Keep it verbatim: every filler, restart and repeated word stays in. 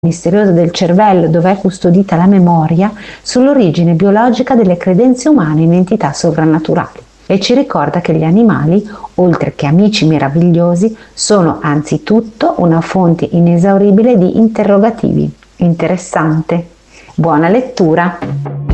misterioso del cervello, dove è custodita la memoria, sull'origine biologica delle credenze umane in entità sovrannaturali e ci ricorda che gli animali, oltre che amici meravigliosi, sono anzitutto una fonte inesauribile di interrogativi. Interessante. Buona lettura!